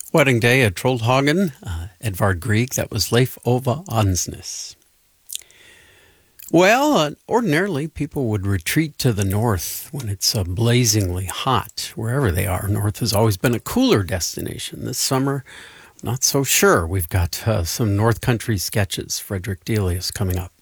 Wedding Day at Trollhagen, Edvard Grieg, that was Leif Ove Ansnes. Well, ordinarily people would retreat to the north when it's blazingly hot, wherever they are. North has always been a cooler destination. This summer, not so sure. We've got some North Country sketches. Frederick Delius coming up.